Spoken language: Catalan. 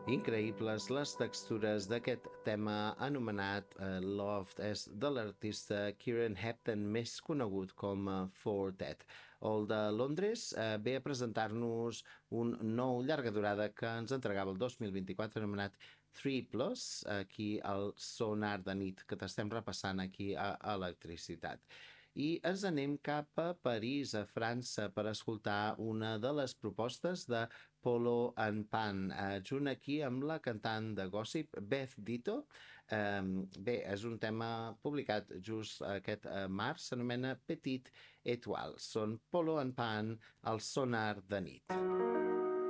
Increïbles les textures d'aquest tema anomenat Loved, és de l'artista Kieran Hepton, més conegut com For Dead. El de Londres ve a presentar-nos un nou llarga durada que ens entregava el 2024 anomenat 3 Plus, aquí al Sonar de nit que t'estem repassant aquí a Electricitat. I ens anem cap a París, a França, per escoltar una de les propostes de Polo and Pan, junt aquí amb la cantant de Gossip, Beth Ditto. Bé, és un tema publicat just aquest març, s'anomena Petit Étoile. Són Polo and Pan al Sonar de nit.